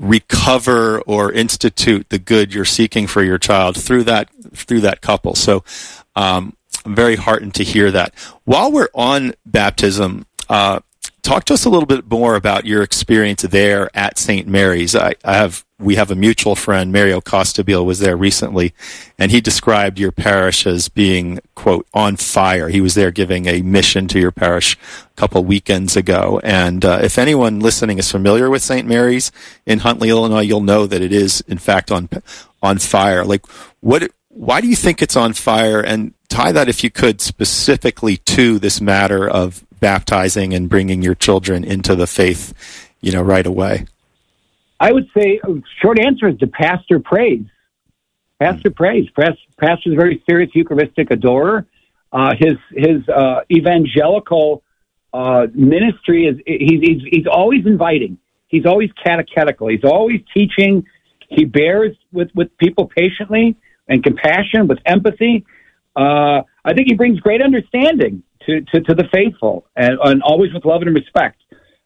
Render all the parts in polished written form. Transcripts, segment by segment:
recover or institute the good you're seeking for your child through that couple. So I'm very heartened to hear that. While we're on baptism, talk to us a little bit more about your experience there at St. Mary's. We have a mutual friend, Mario Costabile, was there recently, and he described your parish as being, quote, on fire. He was there giving a mission to your parish a couple weekends ago. And if anyone listening is familiar with St. Mary's in Huntley, Illinois, you'll know that it is, in fact, on fire. Like, why do you think it's on fire? And tie that, if you could, specifically to this matter of baptizing and bringing your children into the faith, right away. I would say, short answer is the pastor prays. Pastor prays. Pastor's a very serious Eucharistic adorer. His evangelical ministry is he's always inviting. He's always catechetical. He's always teaching. He bears with people patiently and compassion, with empathy. I think he brings great understanding to the faithful, and always with love and respect.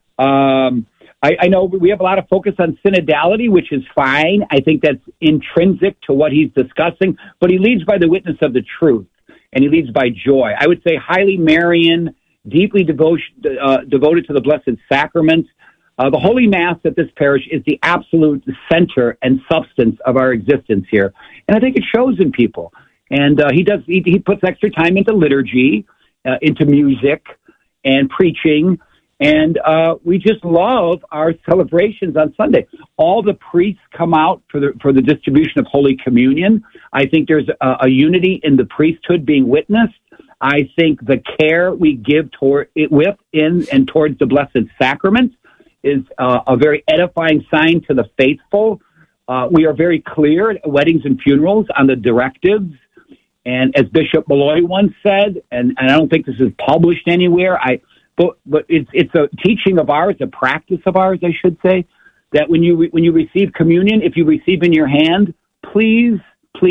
I know we have a lot of focus on synodality, which is fine. I think that's intrinsic to what he's discussing, but he leads by the witness of the truth, and he leads by joy. I would say highly Marian, deeply devoted to the Blessed Sacrament. The Holy Mass at this parish is the absolute center and substance of our existence here, and I think it shows in people. And he puts extra time into liturgy, into music, and preaching. And we just love our celebrations on Sunday. All the priests come out for the distribution of Holy Communion. I think there's a unity in the priesthood being witnessed. I think the care we give towards the Blessed Sacrament is a very edifying sign to the faithful. We are very clear at weddings and funerals on the directives. And as Bishop Malloy once said, and I don't think this is published anywhere, But it's a teaching of ours, a practice of ours, I should say, that when you receive communion, if you receive in your hand, please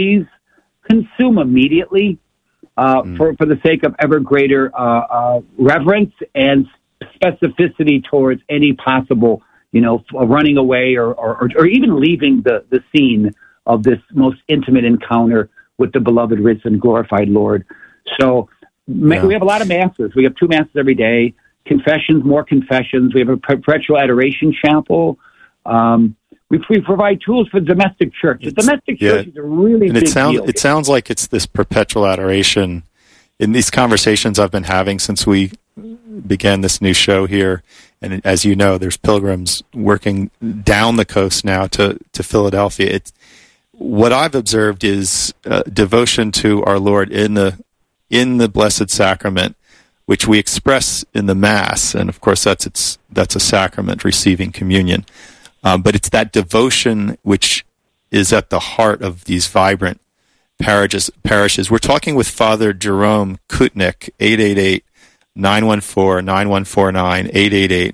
consume immediately for the sake of ever greater reverence and specificity towards any possible, running away or even leaving the scene of this most intimate encounter with the beloved, risen, glorified Lord. So. Yeah. We have a lot of masses. We have 2 masses every day. Confessions, more confessions. We have a perpetual adoration chapel. We provide tools for the domestic church. The domestic church is a really big deal. It sounds like it's this perpetual adoration. In these conversations I've been having since we began this new show here, and as you know, there's pilgrims working down the coast now to Philadelphia. What I've observed is devotion to our Lord in the Blessed Sacrament, which we express in the Mass, and of course that's a sacrament, receiving communion. But it's that devotion which is at the heart of these vibrant parishes. We're talking with Father Jerome Kutnik, 888-914-9149,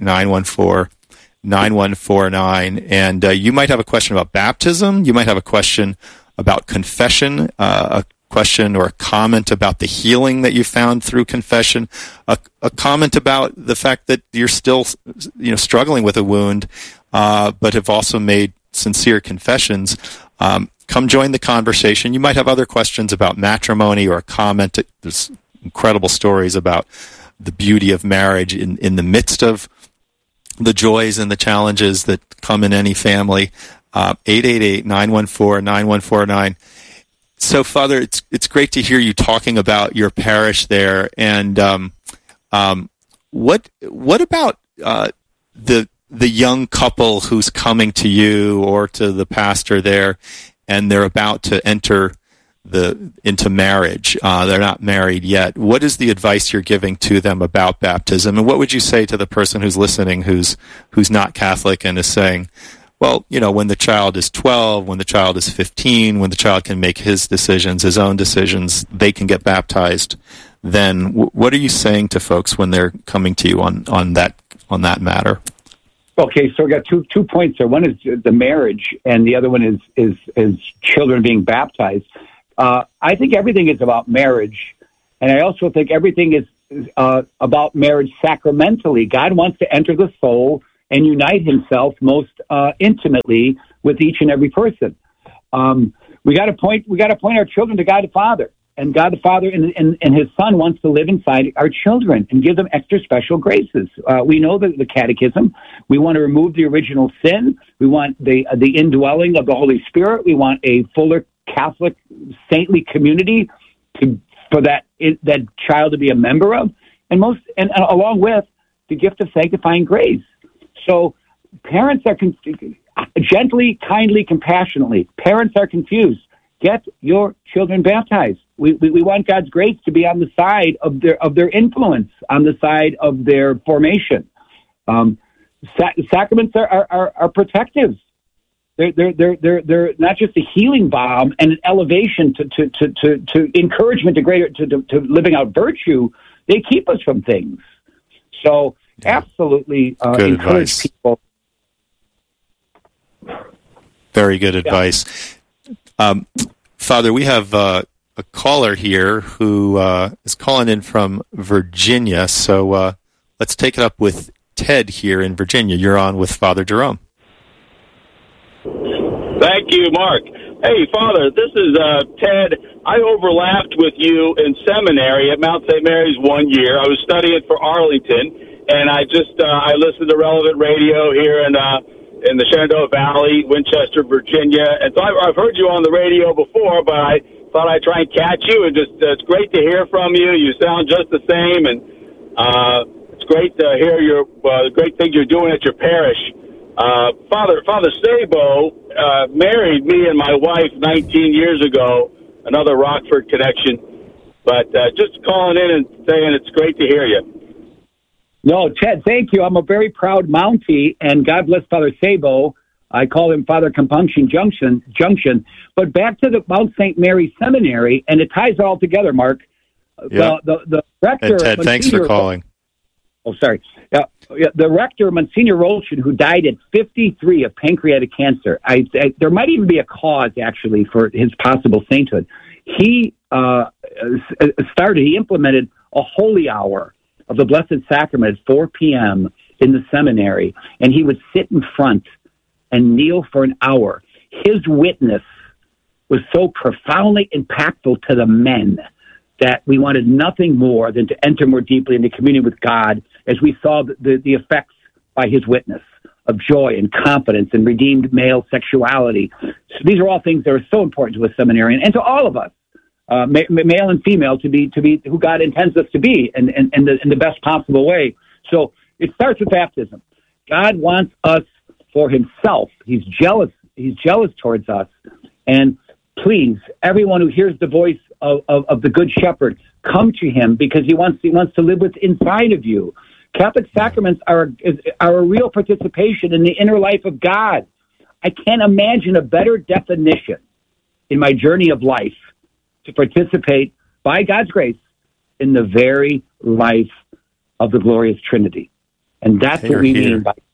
888-914-9149. And you might have a question about baptism. You might have a question about confession, a question or a comment about the healing that you found through confession, a comment about the fact that you're still struggling with a wound, but have also made sincere confessions. Come join the conversation. You might have other questions about matrimony or a comment. There's incredible stories about the beauty of marriage in the midst of the joys and the challenges that come in any family. 888-914-9149. So, Father, it's great to hear you talking about your parish there. And what about the young couple who's coming to you or to the pastor there, and they're about to enter into marriage? They're not married yet. What is the advice you're giving to them about baptism? And what would you say to the person who's listening who's not Catholic and is saying, well, when the child is 12, when the child is 15, when the child can make his own decisions, they can get baptized. Then what are you saying to folks when they're coming to you on that matter? Okay, so we got two points there. One is the marriage, and the other one is children being baptized. I think everything is about marriage, and I also think everything is about marriage sacramentally. God wants to enter the soul and unite himself most intimately with each and every person. We got to point our children to God the Father, and God the Father and His Son wants to live inside our children and give them extra special graces. We know the Catechism. We want to remove the original sin. We want the indwelling of the Holy Spirit. We want a fuller Catholic saintly community for that child to be a member of, and along with the gift of sanctifying grace. So parents are gently, kindly, compassionately. Parents are confused. Get your children baptized. We want God's grace to be on the side of their influence, on the side of their formation. Sacraments are protectives. They're not just a healing balm and an elevation to encouragement to living out virtue. They keep us from things. So absolutely encourage advice. People. Very good advice. Father, we have a caller here who is calling in from Virginia. So let's take it up with Ted here in Virginia. You're on with Father Jerome. Thank you, Mark. Hey, Father, this is Ted. I overlapped with you in seminary at Mount St. Mary's 1 year. I was studying for Arlington, and I listened to Relevant Radio here in the Shenandoah Valley, Winchester, Virginia. And so I've heard you on the radio before, but I thought I'd try and catch you. And it's great to hear from you. You sound just the same, and it's great to hear the great things you're doing at your parish. Father Sabo married me and my wife 19 years ago, another Rockford connection. But just calling in and saying it's great to hear you. No, Ted, thank you. I'm a very proud Mountie, and God bless Father Sabo. I call him Father Compunction Junction. But back to the Mount St. Mary Seminary, and it ties it all together, Mark. Yeah. The rector... And Ted, thanks for calling. Oh, sorry. The rector, Monsignor Rolchin, who died at 53 of pancreatic cancer. There might even be a cause, actually, for his possible sainthood. He implemented a holy hour of the Blessed Sacrament at 4 p.m. in the seminary, and he would sit in front and kneel for an hour. His witness was so profoundly impactful to the men that we wanted nothing more than to enter more deeply into communion with God as we saw the effects by his witness of joy and confidence and redeemed male sexuality. So these are all things that are so important to a seminarian and to all of us, male and female, to be who God intends us to be in the best possible way. So it starts with baptism. God wants us for himself. He's jealous towards us. And please, everyone who hears the voice of the Good Shepherd, come to him, because he wants to live what's inside of you. Catholic sacraments are a real participation in the inner life of God. I can't imagine a better definition in my journey of life to participate, by God's grace, in the very life of the glorious Trinity. And that's what we mean by...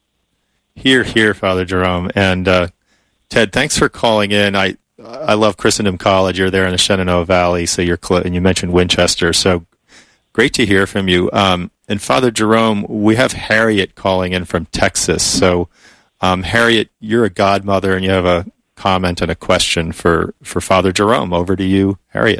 Here, Father Jerome. And Ted, thanks for calling in. I love Christendom College. You're there in the Shenandoah Valley, so you're and you mentioned Winchester. So great to hear from you. And Father Jerome, we have Harriet calling in from Texas. So Harriet, you're a godmother, and you have a comment and a question for Father Jerome. Over to you, Harriet.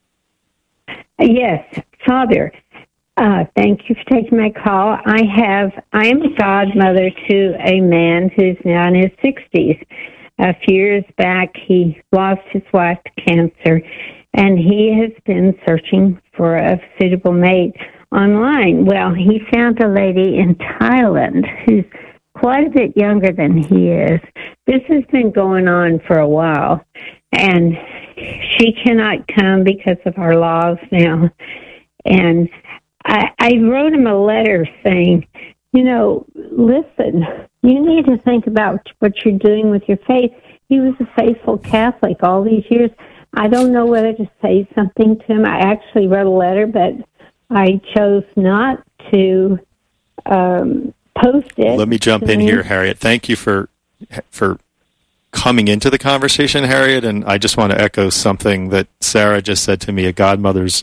Yes, Father. Thank you for taking my call. I am a godmother to a man who's now in his 60s. A few years back, he lost his wife to cancer, and he has been searching for a suitable mate online. Well, he found a lady in Thailand who's quite a bit younger than he is. This has been going on for a while, and she cannot come because of our laws now. And I wrote him a letter saying, listen, you need to think about what you're doing with your faith. He was a faithful Catholic all these years. I don't know whether to say something to him. I actually wrote a letter, but I chose not to post it. Let me jump in here, Harriet. Thank you for coming into the conversation, Harriet. And I just want to echo something that Sarah just said to me. A godmother's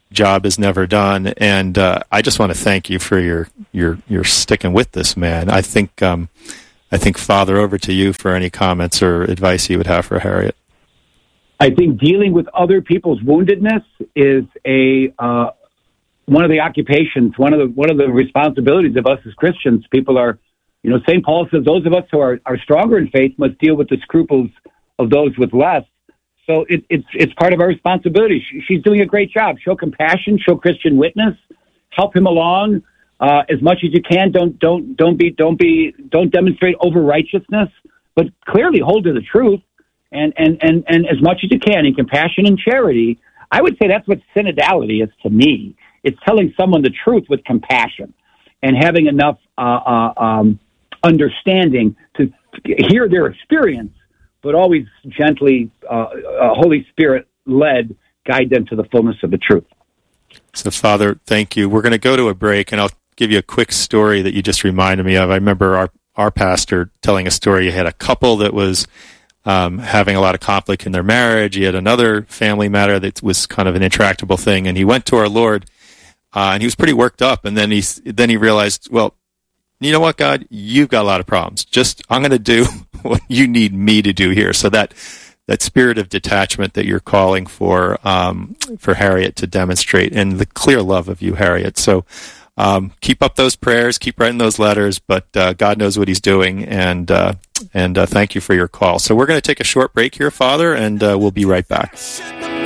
job is never done. And I just want to thank you for your sticking with this man. I think Father, over to you for any comments or advice you would have for Harriet. I think dealing with other people's woundedness is one of the occupations, one of the responsibilities of us as Christians. People are, St. Paul says those of us who are stronger in faith must deal with the scruples of those with less. So it's part of our responsibility. She's doing a great job. Show compassion, show Christian witness, help him along as much as you can. Don't demonstrate over righteousness, but clearly hold to the truth and as much as you can in compassion and charity. I would say that's what synodality is to me. It's telling someone the truth with compassion and having enough understanding to hear their experience, but always gently, Holy Spirit-led, guide them to the fullness of the truth. So, Father, thank you. We're going to go to a break, and I'll give you a quick story that you just reminded me of. I remember our pastor telling a story. He had a couple that was having a lot of conflict in their marriage. He had another family matter that was kind of an intractable thing, and he went to our Lord, and he was pretty worked up. And then he realized, well, you know what, God, you've got a lot of problems. I'm going to do what you need me to do here. So that spirit of detachment that you're calling for Harriet to demonstrate, and the clear love of you, Harriet. So keep up those prayers, keep writing those letters, but God knows what he's doing, and thank you for your call. So we're going to take a short break here, Father, and we'll be right back.